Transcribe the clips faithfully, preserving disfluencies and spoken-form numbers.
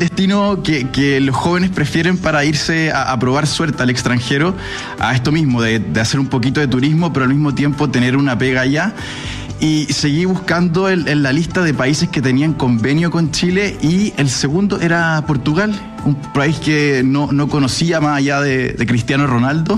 destino que, que los jóvenes prefieren para irse a, a probar suerte al extranjero, a esto mismo, de, de hacer un poquito de turismo, pero al mismo tiempo tener una pega allá. Y seguí buscando en, en la lista de países que tenían convenio con Chile, y el segundo era Portugal, un país que no, no conocía más allá de, de Cristiano Ronaldo.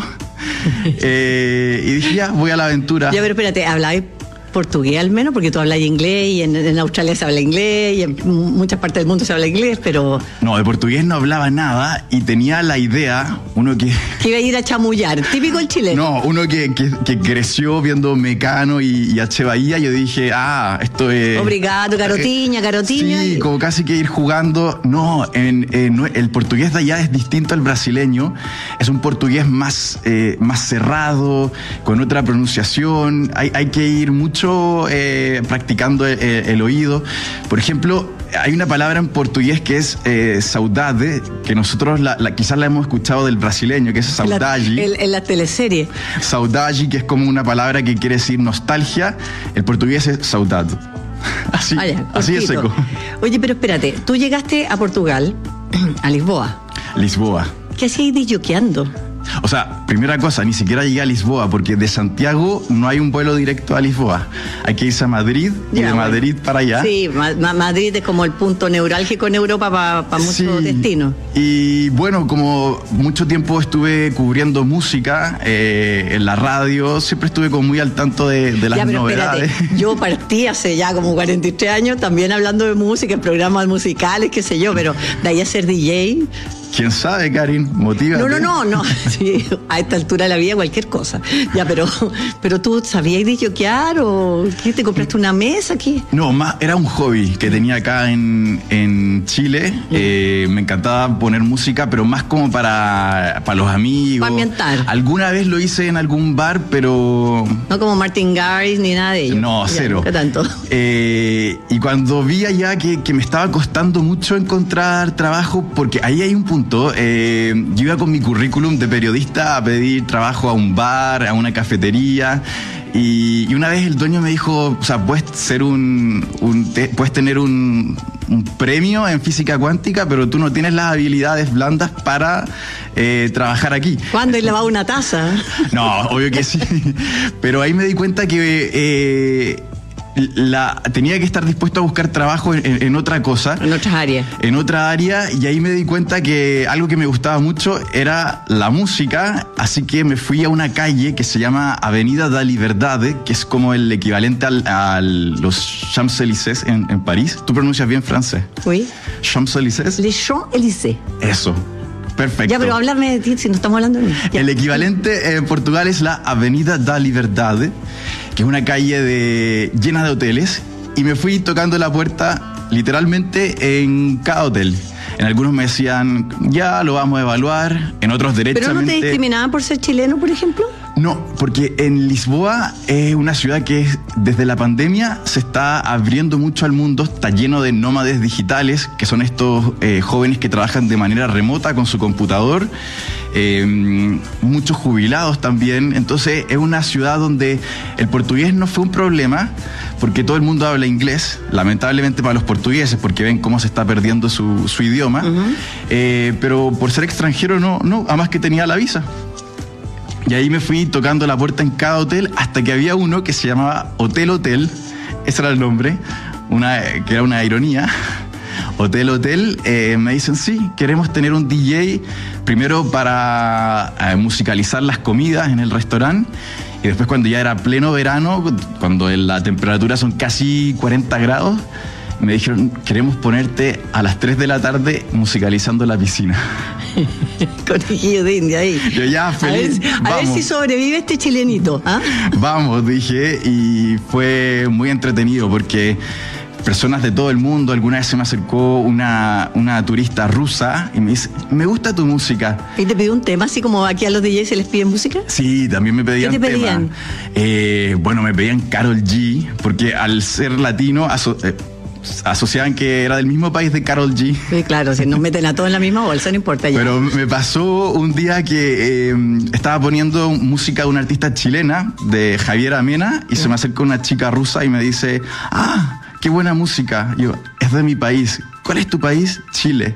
eh, y dije, ya, voy a la aventura. Ya, pero espérate, ¿hablabas portugués al menos? Porque tú hablas inglés, y en, en Australia se habla inglés, y en muchas partes del mundo se habla inglés, pero... No, de portugués no hablaba nada, y tenía la idea, uno que... Que iba a ir a chamullar, típico el chileno. No, uno que, que, que creció viendo Mecano y, y H. Bahía, yo dije, ah, esto es... Obrigado, carotiña, carotiña. Sí, como casi que ir jugando. No, en, en, el portugués de allá es distinto al brasileño, es un portugués más, eh, más cerrado, con otra pronunciación, hay, hay que ir mucho Eh, practicando el, el oído. Por ejemplo, hay una palabra en portugués que es eh, saudade, que nosotros la, la, quizás la hemos escuchado del brasileño, que es saudade. En la, en la teleserie. Saudade, que es como una palabra que quiere decir nostalgia. El portugués es saudade. Así, ah, ya, así es seco. Oye, pero espérate, tú llegaste a Portugal, a Lisboa. Lisboa. ¿Qué hacías disjoqueando? O sea, primera cosa, ni siquiera llegué a Lisboa, porque de Santiago no hay un vuelo directo a Lisboa. Hay que irse a Madrid, y ya, de bueno. Madrid para allá. Sí, ma- Madrid es como el punto neurálgico en Europa para pa muchos sí. destinos. Y bueno, como mucho tiempo estuve cubriendo música eh, en la radio, siempre estuve como muy al tanto de, de las ya, pero novedades. Espérate, yo partí hace ya como cuarenta y tres años también hablando de música, en programas musicales, qué sé yo, pero de ahí a ser D J... ¿Quién sabe, Karin? Motívate. No, no, no, no. Sí, a esta altura de la vida cualquier cosa. Ya, pero, pero tú sabías disjoquear, o ¿qué, te compraste una mesa aquí? No, más era un hobby que tenía acá en, en Chile. Eh, me encantaba poner música, pero más como para, para los amigos. Para ambientar. Alguna vez lo hice en algún bar, pero... No como Martin Garrix ni nada de ello. No, ya, cero. ¿Qué tanto? Eh, y cuando vi allá que, que me estaba costando mucho encontrar trabajo, porque ahí hay un punto. Eh, yo iba con mi currículum de periodista a pedir trabajo a un bar, a una cafetería, y, y una vez el dueño me dijo, o sea, puedes ser un, un te, puedes tener un, un premio en física cuántica, pero tú no tienes las habilidades blandas para eh, trabajar aquí. ¿Cuándo he lavado una taza? No, obvio que sí, pero ahí me di cuenta que eh, La, tenía que estar dispuesto a buscar trabajo en, en otra cosa. En otras áreas. En otra área, y ahí me di cuenta que algo que me gustaba mucho era la música, así que me fui a una calle que se llama Avenida da Liberdade, que es como el equivalente al, a los Champs-Élysées en, en París. ¿Tú pronuncias bien francés? Oui. Champs-Élysées. Les Champs-Élysées. Eso. Perfecto. Ya, pero háblame de ti, si no estamos hablando de mí. Ya. El equivalente en Portugal es la Avenida da Liberdade, que es una calle de, llena de hoteles, y me fui tocando la puerta literalmente en cada hotel. En algunos me decían, ya lo vamos a evaluar, en otros derechamente... ¿Pero no te discriminaban por ser chileno, por ejemplo? No, porque en Lisboa es una ciudad que desde la pandemia se está abriendo mucho al mundo, está lleno de nómades digitales, que son estos eh, jóvenes que trabajan de manera remota con su computador, eh, muchos jubilados también. Entonces es una ciudad donde el portugués no fue un problema, porque todo el mundo habla inglés, lamentablemente para los portugueses, porque ven cómo se está perdiendo su, su idioma, uh-huh. eh, pero por ser extranjero no, no, además que tenía la visa. Y ahí me fui tocando la puerta en cada hotel, hasta que había uno que se llamaba Hotel Hotel, ese era el nombre, una, que era una ironía. Hotel Hotel, eh, me dicen, sí, queremos tener un D J, primero para eh, musicalizar las comidas en el restaurante, y después cuando ya era pleno verano, cuando la temperatura son casi cuarenta grados, me dijeron, queremos ponerte a las tres de la tarde musicalizando la piscina. Conejillo de India ahí. Yo ya feliz. A ver, a ver si sobrevive este chilenito. ¿Ah? Vamos, dije, y fue muy entretenido porque personas de todo el mundo, alguna vez se me acercó una, una turista rusa y me dice, me gusta tu música. ¿Y te pidió un tema, así como aquí a los D Js se les pide música? Sí, también me pedían ¿Qué te pedían? tema. Eh, bueno, me pedían Karol G, porque al ser latino... Aso- eh, asociaban que era del mismo país de Karol G. Sí, claro, si nos meten a todos en la misma bolsa, no importa ya. Pero me pasó un día que eh, estaba poniendo música de una artista chilena, de Javier Amena, y sí. se me acerca una chica rusa y me dice, ah, qué buena música. Y yo, es de mi país. ¿Cuál es tu país? Chile.